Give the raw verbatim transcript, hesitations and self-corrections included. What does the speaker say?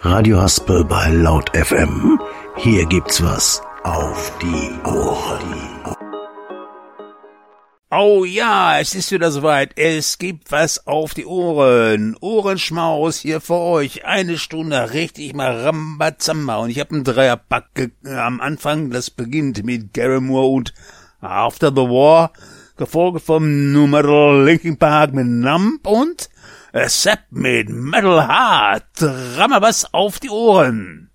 Radio Haspel bei Laut F M. Hier gibt's was auf die Ohren. Oh ja, es ist wieder soweit. Es gibt was auf die Ohren. Ohrenschmaus hier für euch. Eine Stunde richtig mal Rambazamba. Und ich habe einen Dreierpack am Anfang. Das beginnt mit Gary Moore und After the War. Gefolgt vom Nummer Linkin Park mit Numb und Sepp mit Metal Heart. Rammer was auf die Ohren.